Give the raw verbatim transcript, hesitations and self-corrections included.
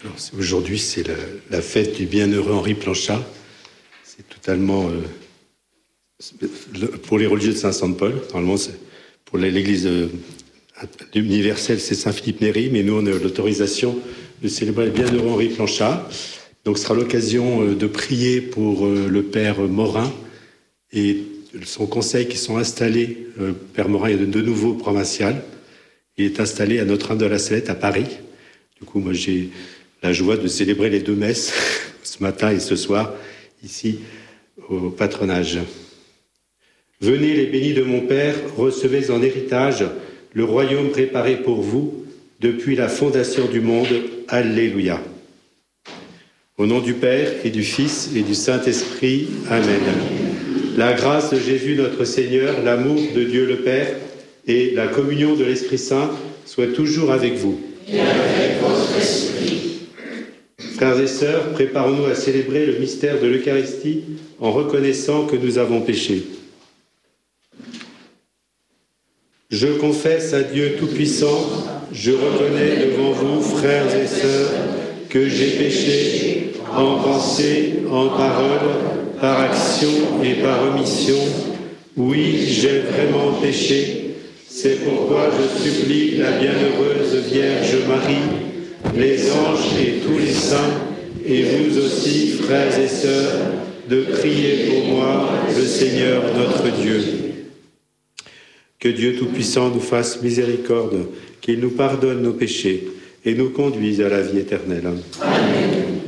Alors, aujourd'hui, c'est la, la fête du bienheureux Henri Planchat. C'est totalement... Euh, le, pour les religieux de Saint-Saint-Paul, normalement, c'est, pour l'église euh, universelle, c'est Saint-Philippe Néri, mais nous, on a l'autorisation de célébrer le bienheureux Henri Planchat. Donc, ce sera l'occasion euh, de prier pour euh, le Père Morin et son conseil qui sont installés. Euh, Père Morin est de, de nouveau provincial. Il est installé à Notre-Dame de la Salette à Paris. Du coup, moi, j'ai la joie de célébrer les deux messes ce matin et ce soir, ici, au patronage. Venez, les bénis de mon Père, recevez en héritage le royaume préparé pour vous depuis la fondation du monde. Alléluia. Au nom du Père et du Fils et du Saint-Esprit. Amen. La grâce de Jésus notre Seigneur, l'amour de Dieu le Père et la communion de l'Esprit Saint soient toujours avec vous. Et avec votre esprit. Frères et sœurs, préparons-nous à célébrer le mystère de l'Eucharistie en reconnaissant que nous avons péché. Je confesse à Dieu Tout-Puissant, je reconnais devant vous, frères et sœurs, que j'ai péché en pensée, en parole, par action et par omission. Oui, j'ai vraiment péché. C'est pourquoi je supplie la bienheureuse Vierge Marie, les anges et tous les saints, et vous aussi, frères et sœurs, de prier pour moi, le Seigneur notre Dieu. Que Dieu Tout-Puissant nous fasse miséricorde, qu'il nous pardonne nos péchés et nous conduise à la vie éternelle. Amen.